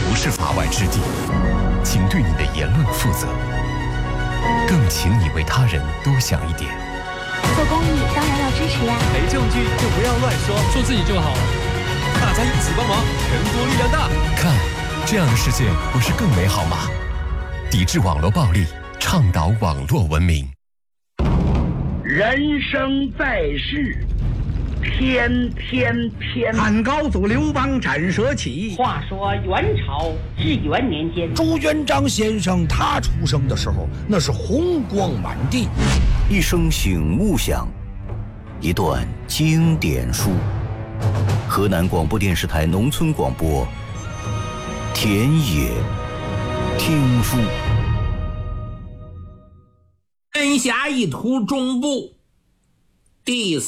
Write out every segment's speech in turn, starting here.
不是法外之地，请对你的言论负责，更请你为他人多想一点。 做公益当然要支持呀， 没证据就不要乱说， 说自己就好， 大家一起帮忙，人多力量大。 看，这样的世界不是更美好吗？抵制网络暴力，倡导网络文明。 人生在世，天天天。 汉高祖刘邦斩蛇起。 话说元朝至元年间， 朱元璋先生他出生的时候，那是红光满地。 一声醒悟响，一段经典书。河南广播电视台农村广播，田野听书。 天下一图中部第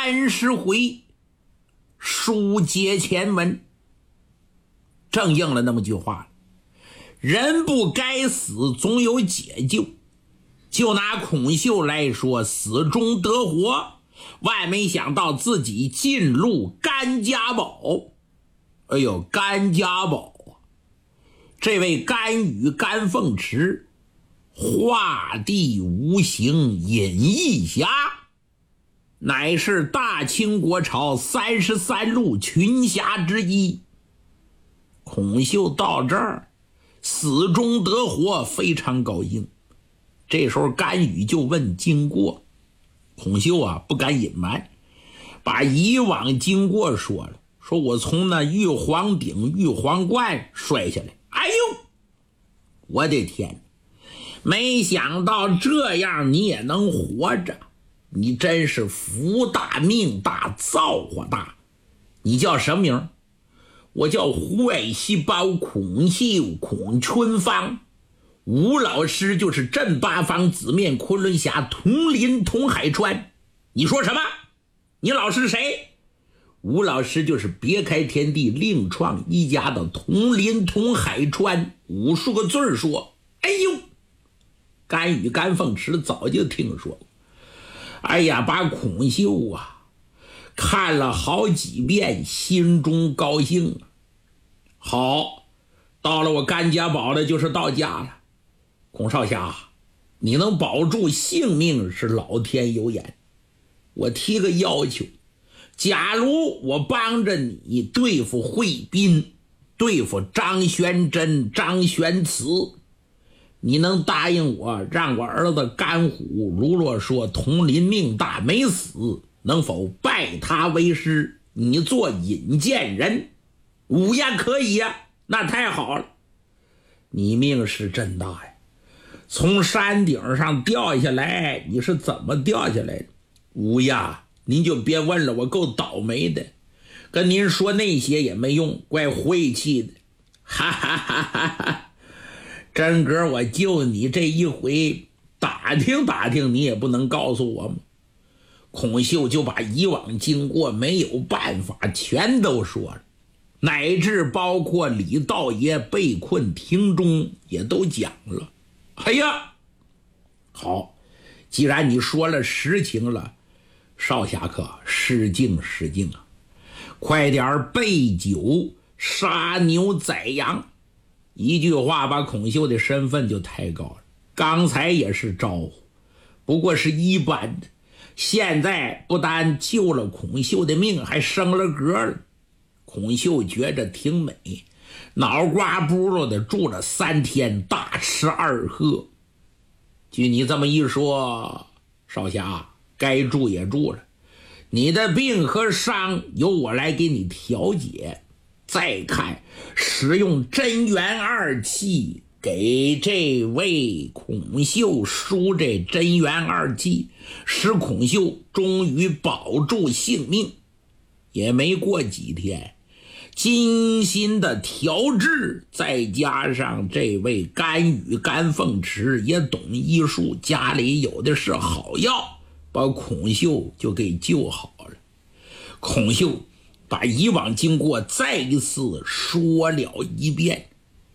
30回，书接前文。正应了那么句话，人不该死，总有解救。就拿孔秀来说，死中得活，万没想到自己进入甘家堡。哎呦，甘家堡，这位甘宇甘凤池，画地无形隐逸侠，乃是大清国朝33路群侠之一。孔秀到这儿死中得活，非常高兴。这时候甘宇就问经过，孔秀啊不敢隐瞒，把以往经过说了，说我从那玉皇顶玉皇观摔下来，哎呦，我的天，没想到这样你也能活着，你真是福大命大造化大。你叫什么名？我叫坏细胞孔秀孔春芳，吴老师就是镇八方紫面昆仑侠同林同海川。你说什么？你老师谁？吴老师就是别开天地另创一家的同林同海川，50数个字说。哎呦，甘宇甘凤池早就听说过。哎呀，把孔秀啊看了好几遍，心中高兴啊。好，到了我甘家堡的就是到家了。孔少侠，你能保住性命是老天有眼。我提个要求，假如我帮着你对付惠斌，对付张玄真张玄慈，你能答应我让我儿子甘虎如若说同林命大没死，能否拜他为师，你做引荐人？五呀可以呀，那太好了。你命是真大呀，从山顶上掉下来，你是怎么掉下来的？五呀，您就别问了，我够倒霉的，跟您说那些也没用，怪晦气的。哈哈哈哈哈！真哥，我救你这一回，打听打听你也不能告诉我吗？孔秀就把以往经过没有办法全都说了，乃至包括李道爷被困庭中也都讲了。哎呀，好，既然你说了实情了，少侠客失敬失敬啊，快点备酒杀牛宰羊。一句话把孔秀的身份就抬高了。刚才也是招呼，不过是一般的，现在不但救了孔秀的命，还升了格了。孔秀觉着挺美，脑瓜不噜的住了3天，大吃2喝。据你这么一说，少侠该住也住了，你的病和伤由我来给你调解。再看使用真元2气给这位孔秀输这真元2气，使孔秀终于保住性命。也没过几天，精心的调制，再加上这位甘宇甘凤池也懂医术，家里有的是好药，把孔秀就给救好了。孔秀把以往经过再一次说了一遍。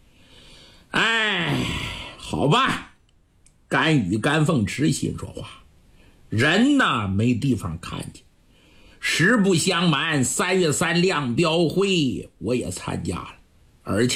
哎，好吧，甘宇甘凤池心说话，人呢没地方看去。实不相瞒，3月3亮标会我也参加了，而且